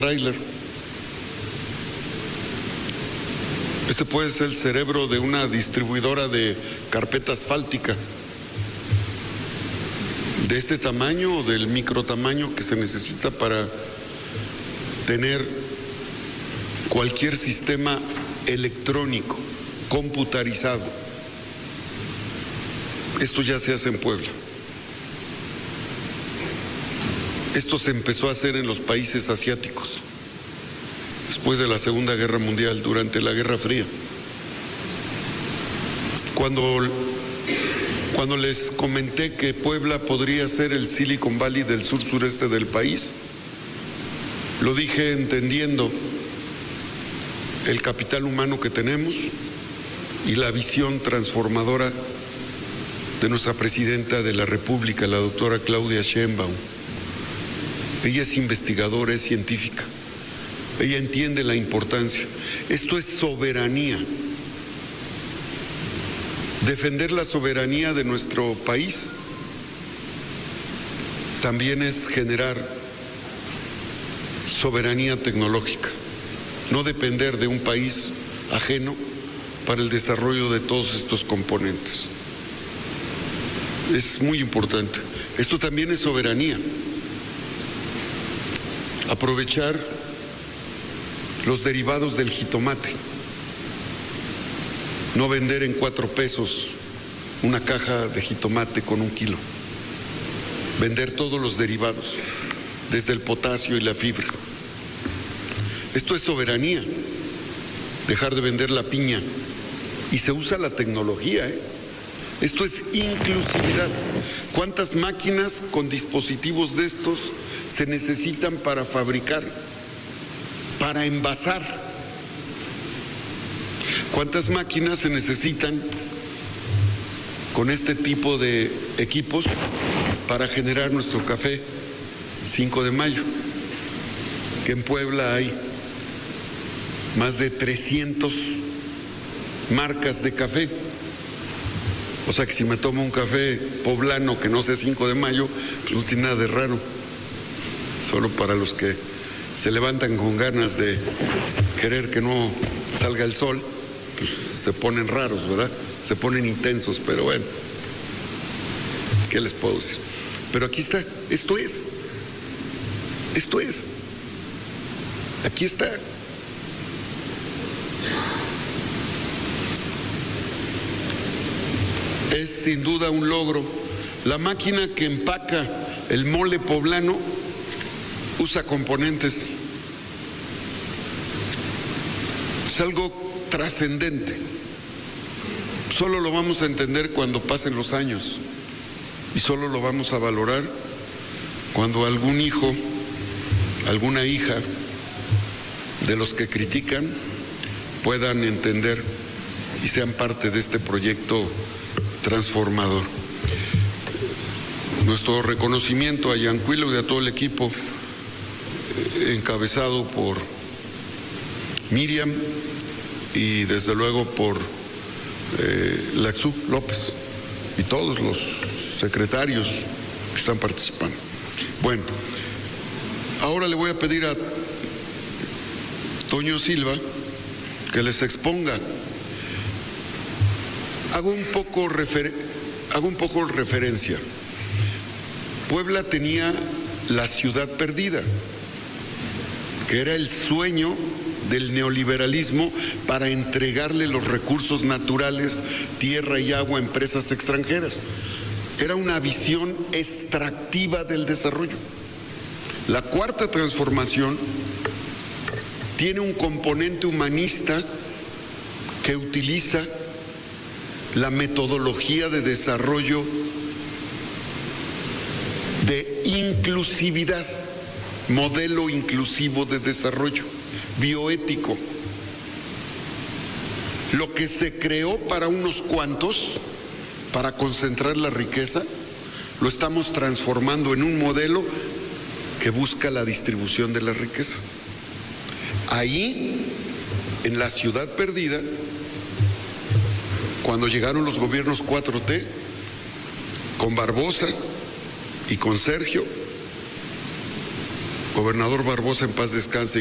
tráiler. Ese puede ser el cerebro de una distribuidora de carpeta asfáltica, de este tamaño o del micro tamaño que se necesita para tener cualquier sistema electrónico, computarizado. Esto ya se hace en Puebla. Esto se empezó a hacer en los países asiáticos, después de la Segunda Guerra Mundial, durante la Guerra Fría. Cuando les comenté que Puebla podría ser el Silicon Valley del sur-sureste del país, lo dije entendiendo el capital humano que tenemos y la visión transformadora de nuestra presidenta de la República, la doctora Claudia Sheinbaum. Ella es investigadora, es científica. Ella entiende la importancia. Esto es soberanía. Defender la soberanía de nuestro país también es generar soberanía tecnológica. No depender de un país ajeno para el desarrollo de todos estos componentes. Es muy importante. Esto también es soberanía. Aprovechar los derivados del jitomate. No vender en 4 pesos una caja de jitomate con 1 kilo. Vender todos los derivados, desde el potasio y la fibra. Esto es soberanía. Dejar de vender la piña. Y se usa la tecnología, Esto es inclusividad. ¿Cuántas máquinas con dispositivos de estos se necesitan para fabricar, para envasar? ¿Cuántas máquinas se necesitan con este tipo de equipos para generar nuestro café 5 de mayo? Que en Puebla hay más de 300 marcas de café. O sea que si me tomo un café poblano que no sea 5 de mayo, pues no tiene nada de raro. Solo para los que se levantan con ganas de querer que no salga el sol, pues se ponen raros, ¿verdad? Se ponen intensos, pero bueno, ¿qué les puedo decir? Pero aquí está, esto es, aquí está. Es sin duda un logro. La máquina que empaca el mole poblano usa componentes. Es algo trascendente. Solo lo vamos a entender cuando pasen los años y solo lo vamos a valorar cuando algún hijo, alguna hija de los que critican puedan entender y sean parte de este proyecto transformador. Nuestro reconocimiento a Yancuilo y a todo el equipo encabezado por Miriam y desde luego por Laxú López y todos los secretarios que están participando. Bueno, ahora le voy a pedir a Toño Silva que les exponga. Hago un poco referencia. Puebla tenía la ciudad perdida, que era el sueño del neoliberalismo para entregarle los recursos naturales, tierra y agua a empresas extranjeras. Era una visión extractiva del desarrollo. La cuarta transformación tiene un componente humanista que utiliza la metodología de desarrollo de inclusividad, modelo inclusivo de desarrollo, bioético. Lo que se creó para unos cuantos, para concentrar la riqueza, lo estamos transformando en un modelo que busca la distribución de la riqueza. Ahí, en la ciudad perdida, cuando llegaron los gobiernos 4T, con Barbosa y con Sergio, Gobernador Barbosa, en paz descanse.